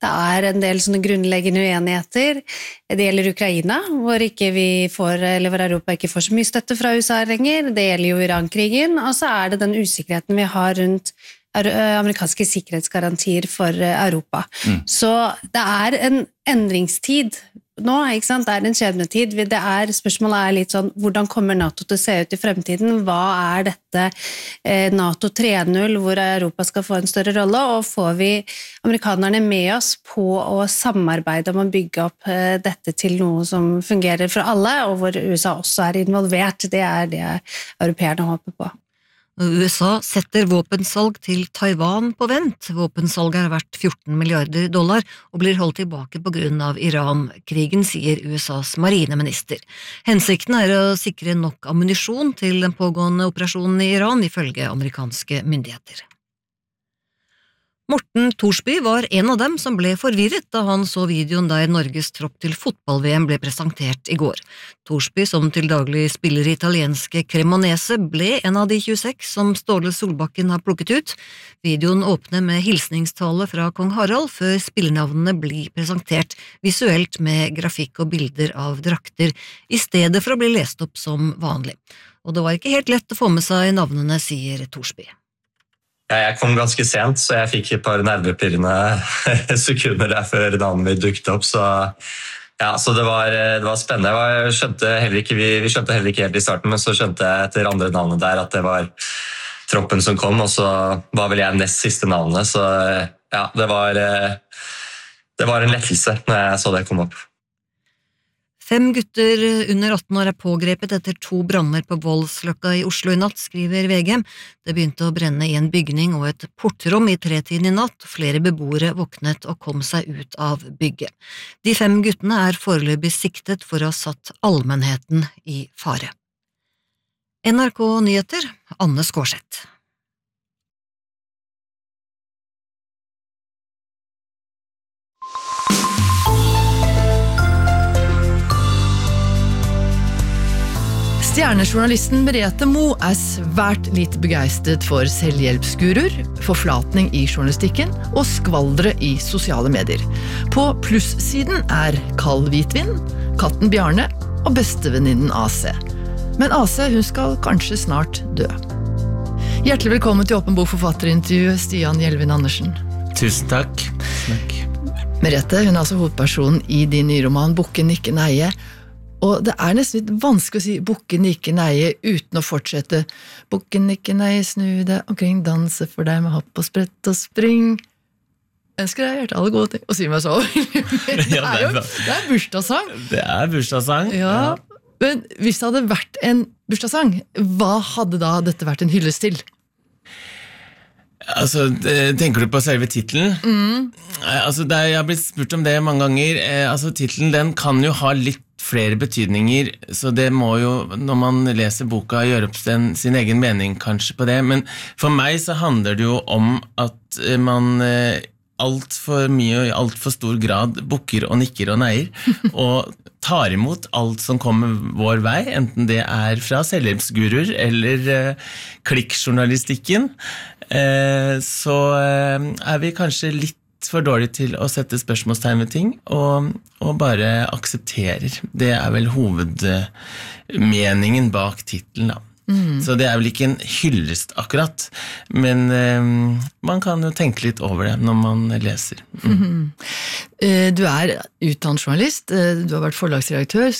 Det en del sånne grunnleggende uenigheter. Det gjelder Ukraina, hvor hvor Europa ikke får så mye støtte fra USA lenger. Det gjelder jo Iran-krigen, og så det den usikkerheten vi har rundt amerikanske sikkerhetsgarantier for Europa. Så det en endringstid nå, ikke sant? Det en skjebnetid. Spørsmålet litt sånn, hvordan kommer NATO til å se ut i fremtiden? Hva dette NATO 3.0, hvor Europa skal få en større rolle, og får vi amerikanerne med oss på å samarbeide om å bygge opp dette til noe som fungerer for alle, og hvor USA også involvert? Det det europeerne håper på. USA setter våpensalg til Taiwan på vent. Våpensalget verdt $14 milliarder og blir holdt tilbake på grunn av Iran-krigen, sier USAs marineminister. Hensikten å sikre nok ammunisjon til den pågående operasjonen i Iran, ifølge amerikanske myndigheter. Morten Thorsby var en av dem som ble forvirret da han så videoen der Norges tropp til fotball-VM ble presentert i går. Thorsby, som til daglig spiller i italienske Cremonese, ble en av de 26 som Ståle Solbakken har plukket ut. Videoen åpner med hilsningstale fra kong Harald, før spillernavnene blir presentert visuelt med grafikk og bilder av drakter, i stedet for å bli lest opp som vanlig. Og det var ikke helt lett å få med seg navnene, sier Thorsby. Jeg kom ganske sent, så jeg fikk et par nervepirrende sekunder der før navnet mitt dukket opp, så det var spennende. Vi skjønte heller ikke helt i starten, men så skjønte jeg etter andre navnet der at det var troppen som kom, og så var vel jeg nest siste navnet, så det var en lettelse når jeg så det komme opp. 5 gutter under 18 år pågrepet etter 2 branner på Voldsløkka i Oslo i natt, skriver VG. Det begynte å brenne i en bygning og et portrom i 3-tiden i natt. Flere beboere våknet og kom seg ut av bygget. De 5 guttene foreløpig siktet for å ha satt allmennheten i fare. NRK Nyheter, Anne Skårseth. Stjernejournalisten Merete Moe svært lite begeistret for selvhjelpsguruer, forflatning i journalistikken og skvaldre i sosiale medier. På plussiden kald hvitvin, katten Bjarne og bestevenninnen AC. Men AC hun skal kanskje snart dø. Hjertelig velkommen til Åpen Bok forfatterintervju, Stian Hjelvin Andersen. Tusen takk. Merete, hun altså hovedpersonen i din nye roman Bukken ikke neie. Og det nesten litt vanskelig å si bukken ikke neie uten å fortsette. Bukken ikke neie, snu deg omkring, danse for deg med hopp og sprett og spring. Ønsker deg hjertet alle gode ting. Og si meg så. Det bursdagssang. Det bursdagssang. Ja. Men hvis det hadde vært en bursdagssang, hva hadde da dette vært en hyllest til? Altså, tenker du på selve titelen? Altså, jeg har blitt spurt om det mange ganger. Altså, titelen, den kan jo ha litt flere betydninger, så det må jo, når man leser boka, gjøre opp sin egen mening kanskje på det, men for meg så handler det jo om at man alt for mye og i alt for stor grad bukker og nikker og neier, og tar imot alt som kommer vår vei, enten det fra selvhjelpsguruer eller klikkjournalistikken, så vi kanskje litt for dårlig til å sette spørsmålstegn ved ting, og bare aksepterer. Det vel hovedmeningen bak titelen da. Så det vel ikke en hyllest akkurat, men man kan jo tenke litt over det når man leser. Du utdannet journalist, du har vært forlagsredaktør,